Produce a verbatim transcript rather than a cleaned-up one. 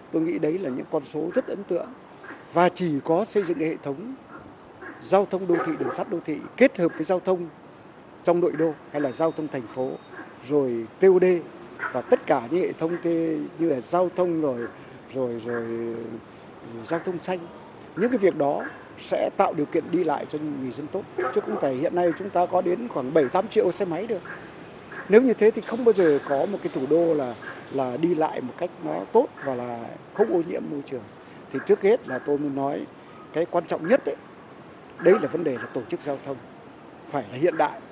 Tôi nghĩ đấy là những con số rất ấn tượng. Và chỉ có xây dựng hệ thống giao thông đô thị, đường sắt đô thị kết hợp với giao thông trong nội đô hay là giao thông thành phố, rồi tê ô đê và tất cả những hệ thống như là giao thông rồi rồi rồi giao thông xanh. Những cái việc đó sẽ tạo điều kiện đi lại cho người dân tốt, chứ không thể hiện nay chúng ta có đến khoảng bảy tám triệu xe máy được. Nếu như thế thì không bao giờ có một cái thủ đô là là đi lại một cách nó tốt và là không ô nhiễm môi trường. Thì trước hết là tôi muốn nói cái quan trọng nhất đấy, đấy là vấn đề là tổ chức giao thông phải là hiện đại.